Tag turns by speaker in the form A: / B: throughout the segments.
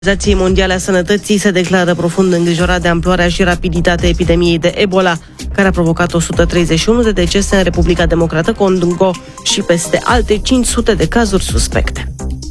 A: Organizația Mondială a Sănătății se declară profund îngrijorat de amploarea și rapiditatea epidemiei de Ebola, care a provocat 131 de decese în Republica Democrată Congo și peste alte 500 de cazuri suspecte.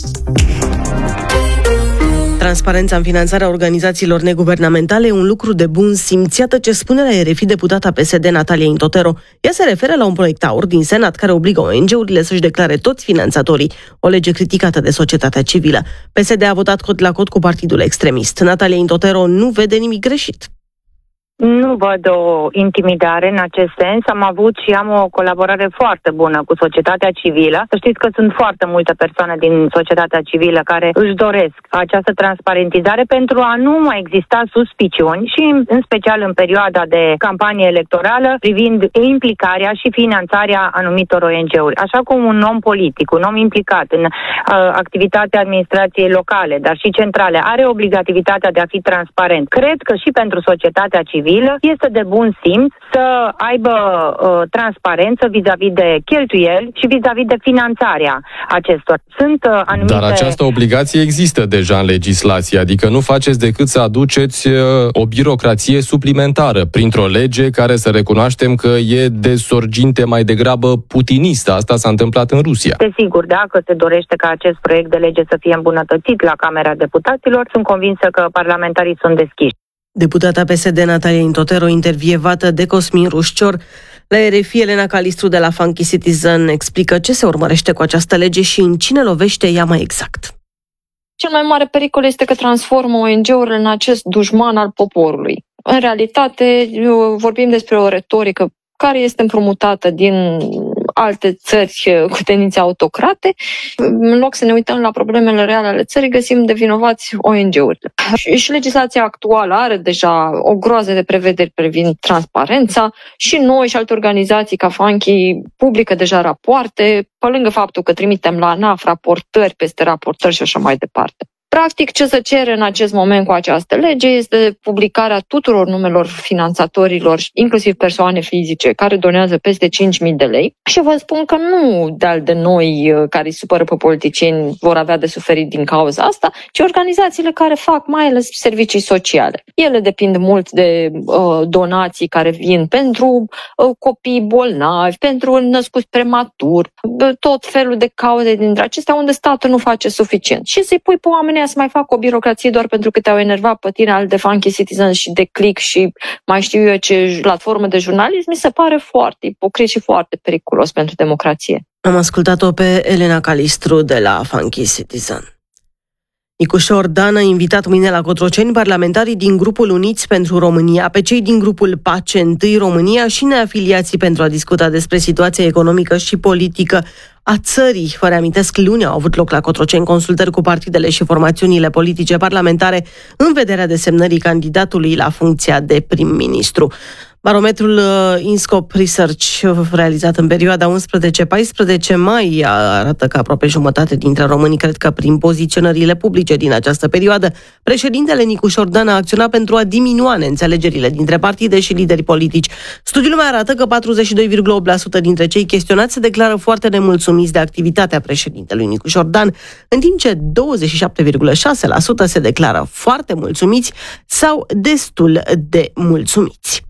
A: Transparența în finanțarea organizațiilor neguvernamentale e un lucru de bun simț. Iată ce spune la RFI deputata PSD Natalia Intotero. Ea se referă la un proiect AUR din Senat care obligă ONG-urile să-și declare toți finanțatorii, o lege criticată de societatea civilă. PSD a votat cot la cot cu partidul extremist. Natalia Intotero nu vede nimic greșit.
B: Nu văd o intimidare în acest sens. Am avut și am o colaborare foarte bună cu societatea civilă. Să știți că sunt foarte multe persoane din societatea civilă care își doresc această transparentizare pentru a nu mai exista suspiciuni și în special în perioada de campanie electorală privind implicarea și finanțarea anumitor ONG-uri. Așa cum un om politic, un om implicat în activitatea administrației locale, dar și centrale, are obligativitatea de a fi transparent. Cred că și pentru societatea civilă este de bun simț să aibă transparență vis-a-vis de cheltuieli și vis-a-vis de finanțarea acestor. Sunt anumite...
C: Dar această obligație există deja în legislație, adică nu faceți decât să aduceți o birocrație suplimentară printr-o lege care să recunoaștem că e de sorginte mai degrabă putinistă. Asta s-a întâmplat în Rusia.
B: Desigur, dacă se dorește ca acest proiect de lege să fie îmbunătățit la Camera Deputaților, sunt convinsă că parlamentarii sunt deschiși.
A: Deputata PSD Natalia Intotero, intervievată de Cosmin Rușcior. La RFI, Elena Calistru de la Funky Citizen explică ce se urmărește cu această lege și în cine lovește ea mai exact.
D: Cel mai mare pericol este că transformă ONG-urile în acest dușman al poporului. În realitate, vorbim despre o retorică care este împrumutată din alte țări cu tendințe autocrate. În loc să ne uităm la problemele reale ale țării, găsim de vinovați ONG-urile. Și legislația actuală are deja o groază de prevederi privind transparența și noi și alte organizații ca Funky publică deja rapoarte, pe lângă faptul că trimitem la ANAF raportări peste raportări și așa mai departe. Practic, ce se cere în acest moment cu această lege este publicarea tuturor numelor finanțatorilor, inclusiv persoane fizice, care donează peste 5.000 de lei. Și vă spun că nu de noi care îi supără pe politicieni vor avea de suferit din cauza asta, ci organizațiile care fac mai ales servicii sociale. Ele depind mult de donații care vin pentru copii bolnavi, pentru născuți prematur, tot felul de cauze dintre acestea unde statul nu face suficient. Și să-i pui pe oamenii să mai fac o birocrație doar pentru că te-au enervat pe tine al de Funky Citizen și de Click și mai știu eu ce platformă de jurnalism, mi se pare foarte ipocrit și foarte periculos pentru democrație.
A: Am ascultat-o pe Elena Calistru de la Funky Citizen. Nicușor Ordan a invitat mâine la Cotroceni parlamentarii din grupul Uniți pentru România, pe cei din grupul Pace Întâi România și neafiliații pentru a discuta despre situația economică și politică a țării. Vă reamintesc, luni au avut loc la Cotroceni consultări cu partidele și formațiunile politice parlamentare în vederea desemnării candidatului la funcția de prim-ministru. Barometrul INSCOP Research, realizat în perioada 11-14 mai, arată că aproape jumătate dintre români cred că prin poziționările publice din această perioadă, președintele Nicușor Ordan a acționat pentru a diminua neînțelegerile dintre partide și lideri politici. Studiul mai arată că 42,8% dintre cei chestionați se declară foarte nemulțumiți de activitatea președintelui Nicușor Ordan, în timp ce 27,6% se declară foarte mulțumiți sau destul de mulțumiți.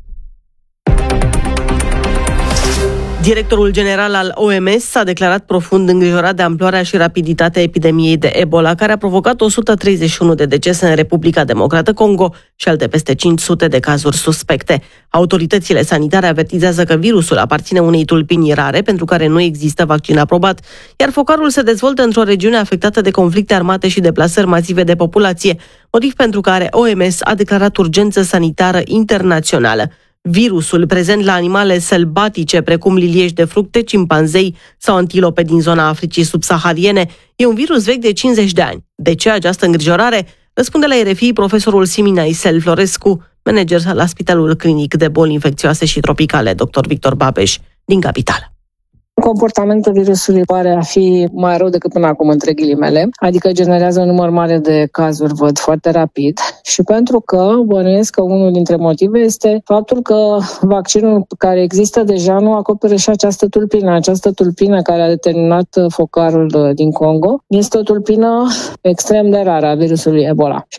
A: Directorul general al OMS s-a declarat profund îngrijorat de amploarea și rapiditatea epidemiei de Ebola, care a provocat 131 de decese în Republica Democrată Congo și alte peste 500 de cazuri suspecte. Autoritățile sanitare avertizează că virusul aparține unei tulpini rare, pentru care nu există vaccin aprobat, iar focarul se dezvoltă într-o regiune afectată de conflicte armate și deplasări masive de populație, motiv pentru care OMS a declarat urgență sanitară internațională. Virusul prezent la animale sălbatice, precum lilieși de fructe, cimpanzei sau antilope din zona Africii subsahariene, e un virus vechi de 50 de ani. De ce această îngrijorare? Răspunde la RFI profesorul Simina Isel Florescu, manager la Spitalul Clinic de Boli Infecțioase și Tropicale, dr. Victor Babeș, din capitală.
E: Comportamentul virusului pare a fi mai rău decât până acum, între ghilimele, adică generează un număr mare de cazuri, văd, foarte rapid. Și pentru că bănuiesc că unul dintre motive este faptul că vaccinul care există deja nu acoperă și această tulpină. Această tulpină care a determinat focarul din Congo este o tulpină extrem de rară a virusului Ebola.